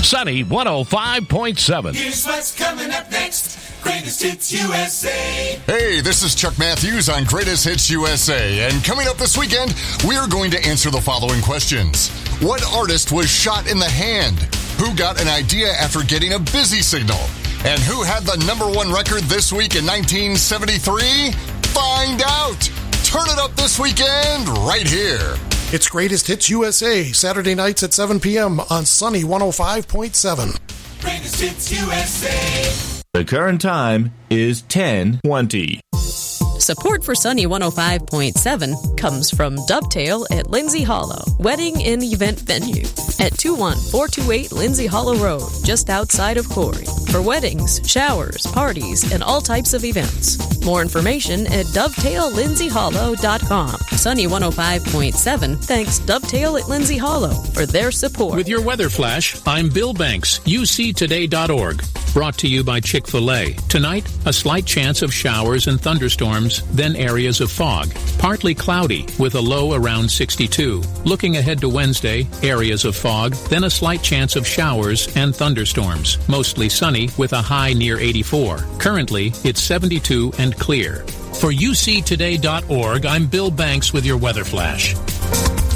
Sunny 105.7. Here's what's coming up next. Greatest Hits USA. Hey, this is Chuck Matthews on Greatest Hits USA. And coming up this weekend, we are going to answer the following questions. What artist was shot in the hand? Who got an idea after getting a busy signal? And who had the #1 record this week in 1973? Find out! Turn it up this weekend right here. It's Greatest Hits USA, Saturday nights at 7 p.m. on Sunny 105.7. Greatest Hits USA. The current time is 10:20. Support for Sunny 105.7 comes from Dovetail at Lindsay Hollow, wedding and event venue at 21428 Lindsay Hollow Road, just outside of Corey, for weddings, showers, parties, and all types of events. More information at dovetaillindsayhollow.com. Sunny 105.7 thanks Dovetail at Lindsay Hollow for their support. With your weather flash, I'm Bill Banks, UCToday.org. Brought to you by Chick-fil-A. Tonight, a slight chance of showers and thunderstorms, then areas of fog. Partly cloudy with a low around 62. Looking ahead to Wednesday, areas of fog, then a slight chance of showers and thunderstorms. Mostly sunny with a high near 84. Currently, it's 72 and clear. For UCToday.org, I'm Bill Banks with your weather flash.